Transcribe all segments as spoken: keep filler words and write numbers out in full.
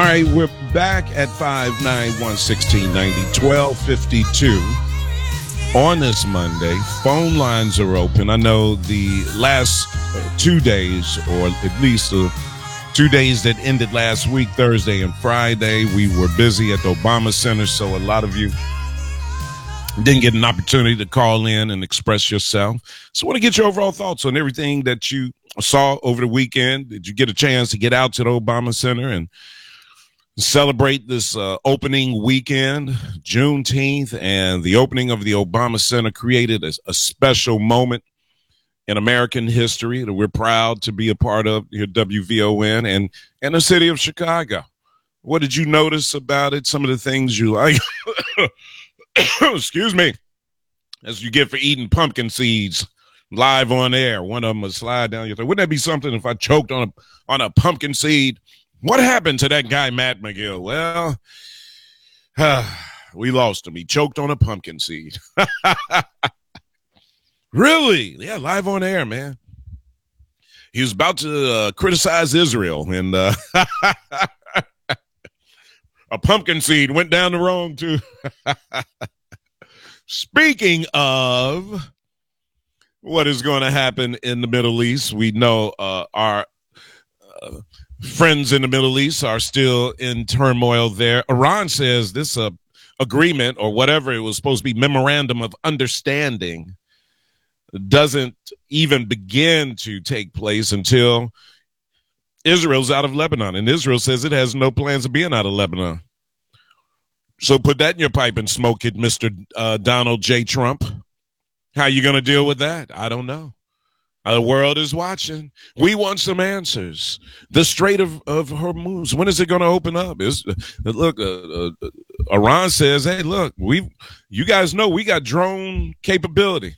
right, we're back at five nine one, one six nine zero, twelve fifty-two on this Monday. Phone lines are open. I know the last uh, two days, or at least the two days that ended last week, Thursday and Friday, we were busy at the Obama Center, so a lot of you didn't get an opportunity to call in and express yourself. So I want to get your overall thoughts on everything that you saw over the weekend. Did you get a chance to get out to the Obama Center and celebrate this uh, opening weekend? Juneteenth and the opening of the Obama Center created a, a special moment in American history that we're proud to be a part of here at W V O N and, and the city of Chicago. What did you notice about it? Some of the things you like, excuse me, as you get for eating pumpkin seeds live on air. One of them would slide down your throat. Wouldn't that be something if I choked on a, on a pumpkin seed? What happened to that guy, Matt McGill? Well, uh, we lost him. He choked on a pumpkin seed. Really? Yeah, live on air, man. He was about to uh, criticize Israel, and uh, a pumpkin seed went down the wrong, too. Speaking of what is going to happen in the Middle East, we know uh, our uh, friends in the Middle East are still in turmoil there. Iran says this uh, agreement, or whatever it was supposed to be, memorandum of understanding, doesn't even begin to take place until Israel's out of Lebanon. And Israel says it has no plans of being out of Lebanon. So put that in your pipe and smoke it, Mister Uh, Donald J. Trump. How you going to deal with that? I don't know. The world is watching. We want some answers. The Strait of, of Hormuz, when is it going to open up? Is look, uh, uh, Iran says, hey, look, we, you guys know we got drone capability.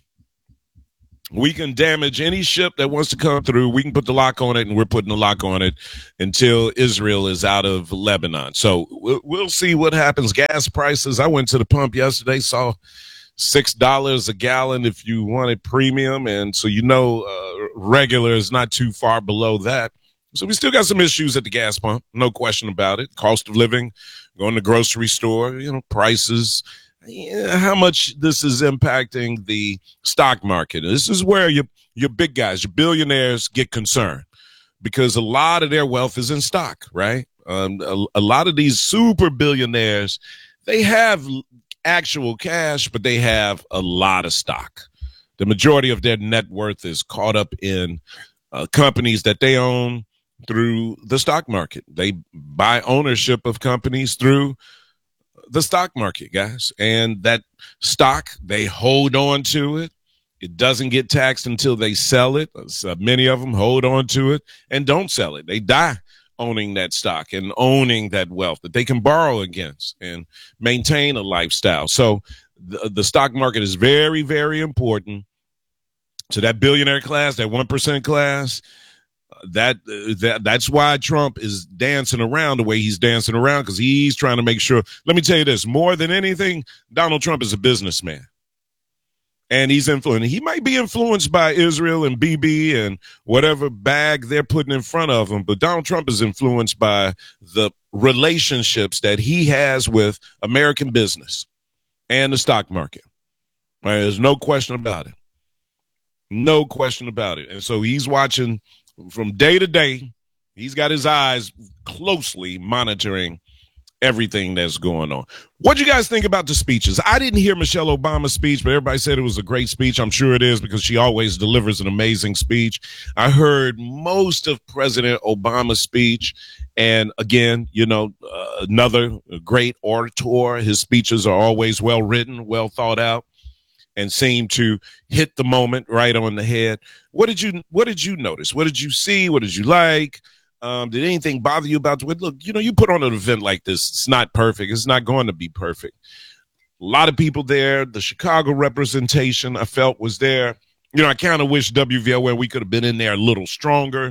We can damage any ship that wants to come through. We can put the lock on it, and we're putting the lock on it until Israel is out of Lebanon. So we'll, we'll see what happens. Gas prices. I went to the pump yesterday, saw six dollars a gallon if you wanted premium. And so, you know, uh, regular is not too far below that. So we still got some issues at the gas pump. No question about it. Cost of living, going to the grocery store, you know, prices. Yeah, how much this is impacting the stock market. This is where your your big guys, your billionaires get concerned, because a lot of their wealth is in stock, right? Um, a, a lot of these super billionaires, they have actual cash, but they have a lot of stock. The majority of their net worth is caught up in uh, companies that they own through the stock market. They buy ownership of companies through the stock market, guys, and that stock, they hold on to it. It doesn't get taxed until they sell it. So many of them hold on to it and don't sell it. They die owning that stock and owning that wealth that they can borrow against and maintain a lifestyle. So the, the stock market is very, very important to that billionaire class, that one percent class. That that that's why Trump is dancing around the way he's dancing around, because he's trying to make sure. Let me tell you this, more than anything, Donald Trump is a businessman, and he's influenced. He might be influenced by Israel and B B and whatever bag they're putting in front of him, but Donald Trump is influenced by the relationships that he has with American business and the stock market. Right? There's no question about it. No question about it. And so he's watching from day to day. He's got his eyes closely monitoring everything that's going on. What do you guys think about the speeches? I didn't hear Michelle Obama's speech, but everybody said it was a great speech. I'm sure it is, because she always delivers an amazing speech. I heard most of President Obama's speech. And again, you know, uh, another great orator. His speeches are always well written, well thought out, and seem to hit the moment right on the head. What did you What did you notice? What did you see? What did you like? Um, did anything bother you about it? Look, you know, you put on an event like this, it's not perfect. It's not going to be perfect. A lot of people there. The Chicago representation, I felt, was there. You know, I kind of wish W V O N, we could have been in there a little stronger.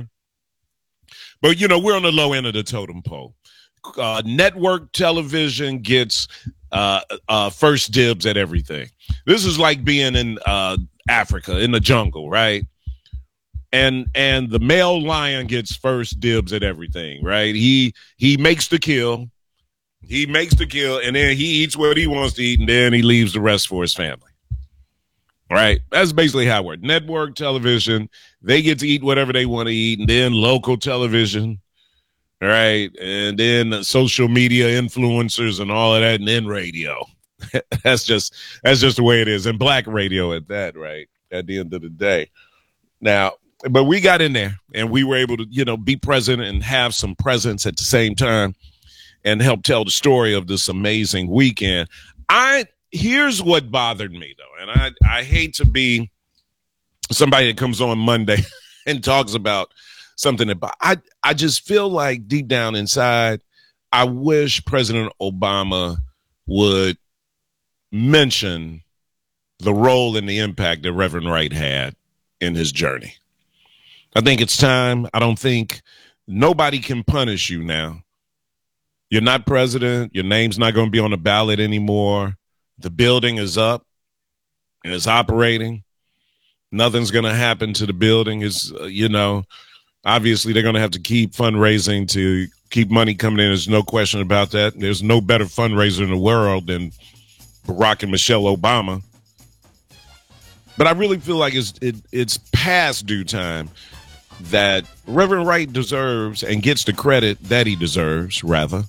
But, you know, we're on the low end of the totem pole. Uh, network television gets uh, uh, first dibs at everything. This is like being in uh, Africa, in the jungle, right? and and the male lion gets first dibs at everything, right? He he makes the kill, he makes the kill, and then he eats what he wants to eat, and then he leaves the rest for his family. Right? That's basically how it works. Network television, they get to eat whatever they want to eat, and then local television, right? And then social media influencers and all of that, and then radio. that's just that's just the way it is, and black radio at that, right? At the end of the day. Now, but we got in there, and we were able to, you know, be present and have some presence at the same time, and help tell the story of this amazing weekend. I here's what bothered me though, and I I hate to be somebody that comes on Monday and talks about something that I I just feel like deep down inside, I wish President Obama would mention the role and the impact that Reverend Wright had in his journey. I think it's time. I don't think nobody can punish you now. You're not president. Your name's not going to be on the ballot anymore. The building is up and it's operating. Nothing's going to happen to the building. Is uh, you know, obviously they're going to have to keep fundraising to keep money coming in. There's no question about that. There's no better fundraiser in the world than Barack and Michelle Obama. But I really feel like it's it, it's past due time that Reverend Wright deserves and gets the credit that he deserves, rather,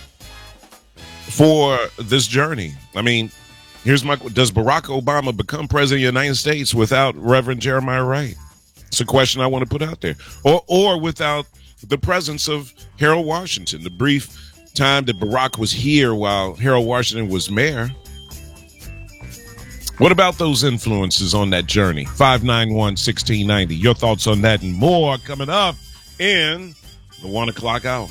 for this journey. I mean, here's my, does Barack Obama become president of the United States without Reverend Jeremiah Wright? It's a question I want to put out there. Or, or without the presence of Harold Washington, the brief time that Barack was here while Harold Washington was mayor. What about those influences on that journey? five nine one, one six nine zero. Your thoughts on that and more coming up in the one o'clock hour.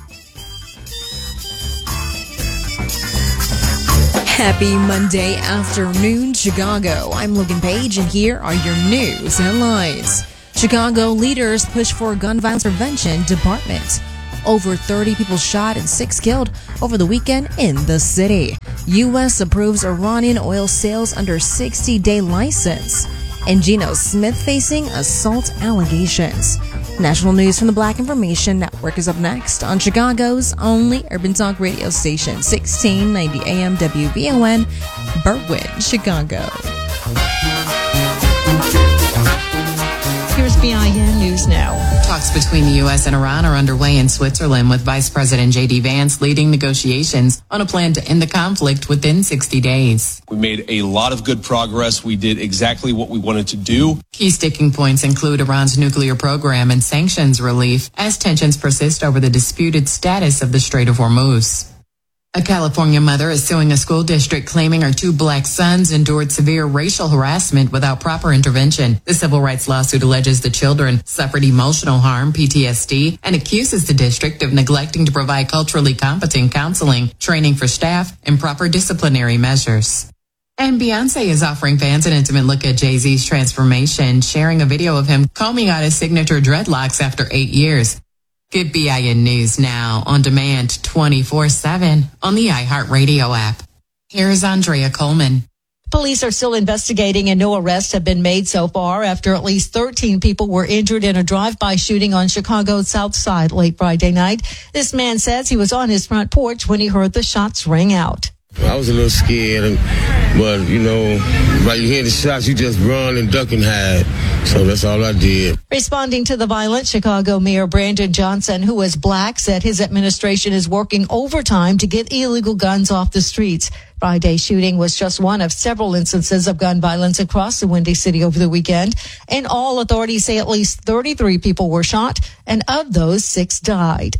Happy Monday afternoon, Chicago. I'm Logan Page, and here are your news headlines. Chicago leaders push for gun violence prevention department. Over thirty people shot and six killed over the weekend in the city. U S approves Iranian oil sales under sixty-day license. And Geno Smith facing assault allegations. National news from the Black Information Network is up next on Chicago's only urban talk radio station, sixteen ninety A M W V O N, Berwyn, Chicago. Here's B I N News Now. Talks between the U S and Iran are underway in Switzerland, with Vice President J D Vance leading negotiations on a plan to end the conflict within sixty days. We made a lot of good progress. We did exactly what we wanted to do. Key sticking points include Iran's nuclear program and sanctions relief as tensions persist over the disputed status of the Strait of Hormuz. A California mother is suing a school district claiming her two black sons endured severe racial harassment without proper intervention. The civil rights lawsuit alleges the children suffered emotional harm, P T S D, and accuses the district of neglecting to provide culturally competent counseling, training for staff, and proper disciplinary measures. And Beyonce is offering fans an intimate look at Jay-Z's transformation, sharing a video of him combing out his signature dreadlocks after eight years. Get B I N News now on demand twenty-four seven on the iHeartRadio app. Here's Andrea Coleman. Police are still investigating and no arrests have been made so far after at least thirteen people were injured in a drive-by shooting on Chicago's South Side late Friday night. This man says he was on his front porch when he heard the shots ring out. I was a little scared, but, you know, while you hear the shots, you just run and duck and hide. So that's all I did. Responding to the violence, Chicago Mayor Brandon Johnson, who is black, said his administration is working overtime to get illegal guns off the streets. Friday's shooting was just one of several instances of gun violence across the Windy City over the weekend. In all, authorities say at least thirty-three people were shot, and of those, six died.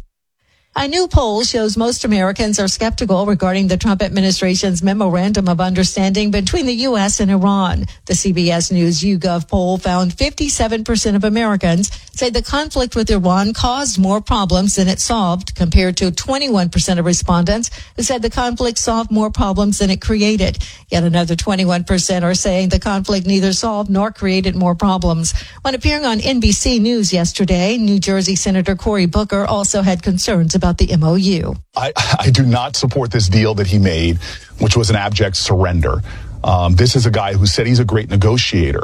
A new poll shows most Americans are skeptical regarding the Trump administration's memorandum of understanding between the U S and Iran. The C B S News YouGov poll found fifty-seven percent of Americans say the conflict with Iran caused more problems than it solved, compared to twenty-one percent of respondents who said the conflict solved more problems than it created. Yet another twenty-one percent are saying the conflict neither solved nor created more problems. When appearing on N B C News yesterday, New Jersey Senator Cory Booker also had concerns about the M O U. I, I do not support this deal that he made, which was an abject surrender. Um, this is a guy who said he's a great negotiator,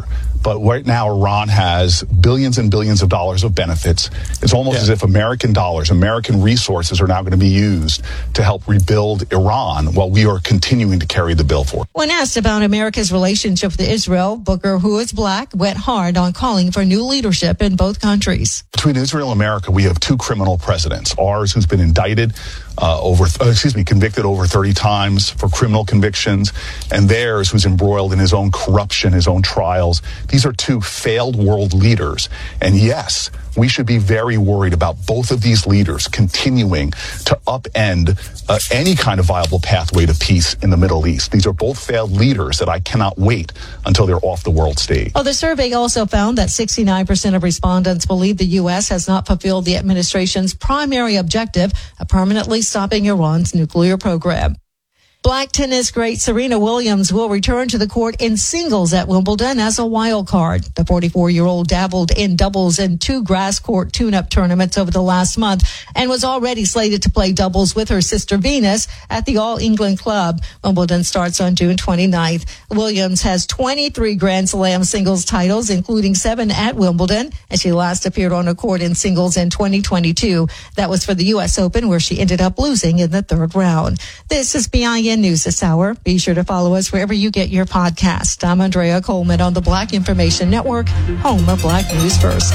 But right now, Iran has billions and billions of dollars of benefits. It's almost Yeah. as if American dollars, American resources are now going to be used to help rebuild Iran while we are continuing to carry the bill for it. When asked about America's relationship with Israel, Booker, who is black, went hard on calling for new leadership in both countries. Between Israel and America, we have two criminal presidents. Ours, who's been indicted uh, over, uh, excuse me, convicted over thirty times for criminal convictions, and theirs, who's embroiled in his own corruption, his own trials. These are two failed world leaders. And yes, we should be very worried about both of these leaders continuing to upend uh, any kind of viable pathway to peace in the Middle East. These are both failed leaders that I cannot wait until they're off the world stage. Oh, the survey also found that sixty-nine percent of respondents believe the U S has not fulfilled the administration's primary objective of permanently stopping Iran's nuclear program. Black tennis great Serena Williams will return to the court in singles at Wimbledon as a wild card. The forty-four-year-old dabbled in doubles in two grass court tune-up tournaments over the last month and was already slated to play doubles with her sister Venus at the All England Club. Wimbledon starts on June twenty-ninth. Williams has twenty-three Grand Slam singles titles, including seven at Wimbledon, and she last appeared on a court in singles in twenty twenty-two. That was for the U S Open, where she ended up losing in the third round. This is B I N News this hour. Be sure to follow us wherever you get your podcast. I'm Andrea Coleman on the Black Information Network, home of Black News First.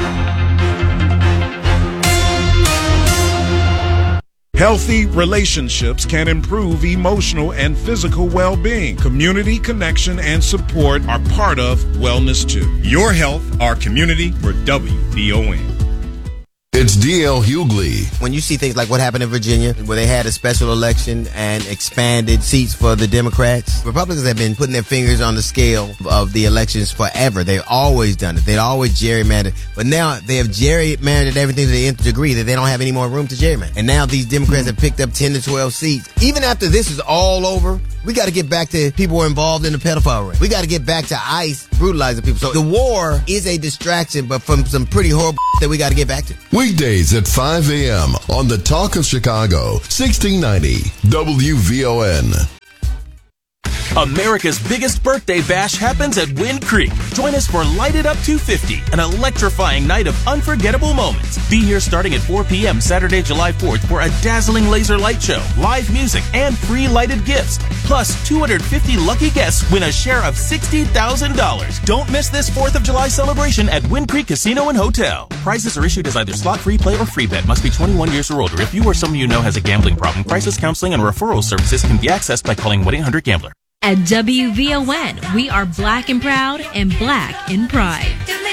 Healthy relationships can improve emotional and physical well-being. Community connection and support are part of Wellness two. Your health, our community, we're W V O N. It's D L Hughley. When you see things like what happened in Virginia, where they had a special election and expanded seats for the Democrats, Republicans have been putting their fingers on the scale of the elections forever. They've always done it. They've always gerrymandered. But now they have gerrymandered everything to the nth degree that they don't have any more room to gerrymander. And now these Democrats have picked up ten to twelve seats. Even after this is all over, we got to get back to people who are involved in the pedophile ring. We got to get back to ICE brutalizing people. So the war is a distraction, but from some pretty horrible that we got to get back to. Weekdays at five a.m. on the Talk of Chicago, sixteen ninety W V O N. America's biggest birthday bash happens at Wind Creek. Join us for Light It Up two fifty, an electrifying night of unforgettable moments. Be here starting at four p.m. Saturday, July fourth for a dazzling laser light show, live music, and free lighted gifts. Plus, two hundred fifty lucky guests win a share of sixty thousand dollars. Don't miss this fourth of July celebration at Wind Creek Casino and Hotel. Prizes are issued as either slot free play or free bet. Must be twenty-one years or older. If you or someone you know has a gambling problem, crisis counseling and referral services can be accessed by calling one eight hundred gambler. At W V O N, we are black and proud and black in pride.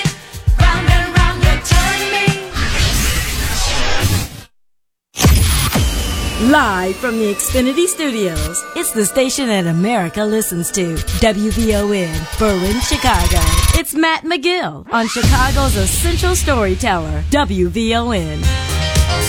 Live from the Xfinity Studios, it's the station that America listens to. W V O N, Berlin, Chicago. It's Matt McGill on Chicago's essential storyteller, W V O N.